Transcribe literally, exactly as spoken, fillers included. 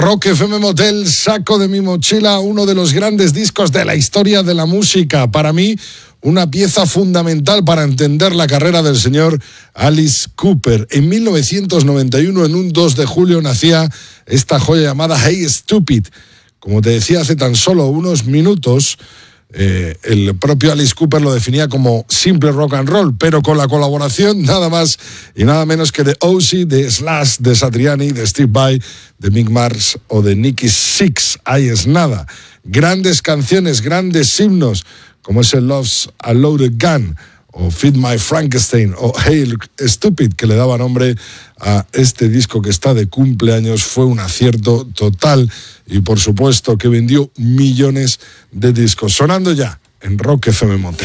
Rock F M Motel, saco de mi mochila uno de los grandes discos de la historia de la música. Para mí, una pieza fundamental para entender la carrera del señor Alice Cooper. En mil novecientos noventa y uno, en un dos de julio, nacía esta joya llamada Hey Stupid. Como te decía hace tan solo unos minutos, eh, el propio Alice Cooper lo definía como simple rock and roll, pero con la colaboración nada más y nada menos que de Ozzy, de Slash, de Satriani, de Steve Vai, de Mick Mars o de Nicky Six. Ahí es nada. Grandes canciones, grandes himnos, como es el Love's a Loaded Gun, o Feed My Frankenstein, o Hey Stupid, que le daba nombre a este disco que está de cumpleaños. Fue un acierto total y por supuesto que vendió millones de discos. Sonando ya en Rock F M Motel.